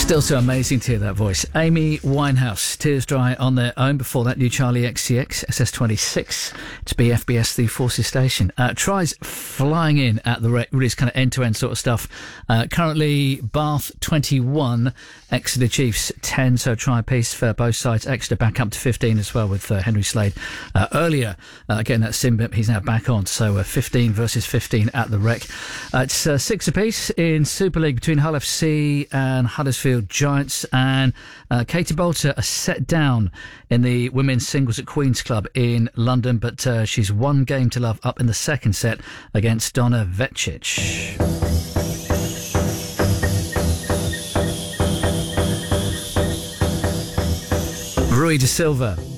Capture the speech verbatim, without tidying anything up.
Still so amazing to hear that voice. Amy Winehouse, Tears Dry on their own. Before that, new Charlie X C X, S S twenty-six. It's B F B S, the Forces Station. Uh, tries flying in at the rate, really kind of end-to-end sort of stuff. Uh, currently, Bath twenty-one, Exeter Chiefs ten, so try a piece for both sides. Exeter back up to fifteen as well with uh, Henry Slade. Uh, earlier, uh, getting that sim bip, he's now back on, so uh, fifteen versus fifteen at the Rec. Uh, it's uh, six apiece in Super League between Hull F C and Huddersfield Giants, and uh, Katie Bolter are set down in the women's singles at Queen's Club in London, but uh, she's one game to love up in the second set against Donna Vecic. Rui de Silva